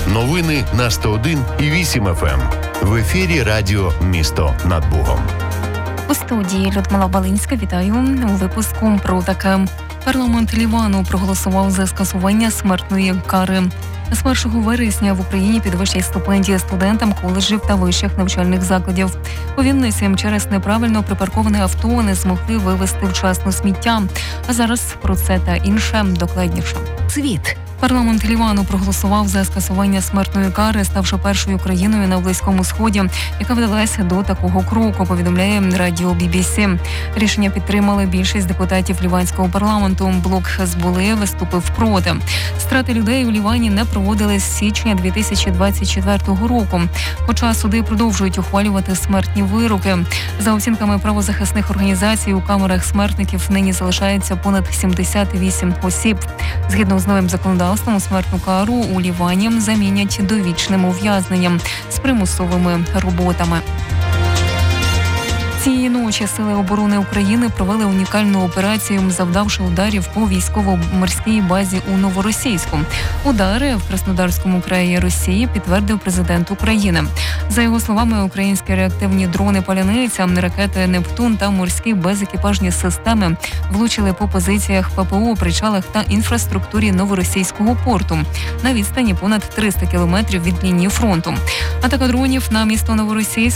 Новини на 101 і 8 FM. В ефірі радіо «Місто над Богом». У студії Людмила Балинська. Вітаю у випуску про таке. Парламент Лівану проголосував за скасування смертної кари. З 1 вересня в Україні підвищать стипендії студентам коледжів та вищих навчальних закладів. У Вінниці через неправильно припарковане авто не змогли вивезти вчасно сміття. А зараз про це та інше докладніше. Світ. Парламент Лівану проголосував за скасування смертної кари, ставши першою країною на Близькому Сході, яка вдалася до такого кроку, повідомляє радіо BBC. Рішення підтримали більшість депутатів ліванського парламенту. Блок Хезболи виступив проти. Страти людей у Лівані не проводились з січня 2024 року, хоча суди продовжують ухвалювати смертні вироки. За оцінками правозахисних організацій, у камерах смертників нині залишається понад 78 осіб. Згідно з новим законодавством, смертну кару у Лівані замінять довічним ув'язненням з примусовими роботами. Цієї ночі Сили оборони України провели унікальну операцію, завдавши ударів по військово-морській базі у Новоросійську. Удари в Краснодарському краї Росії підтвердив президент України. За його словами, українські реактивні дрони «Паляниця», ракети «Нептун» та морські безекіпажні системи влучили по позиціях ППО, причалах та інфраструктурі Новоросійського порту на відстані понад 300 кілометрів від лінії фронту. Атака дронів на місто Новоросійськ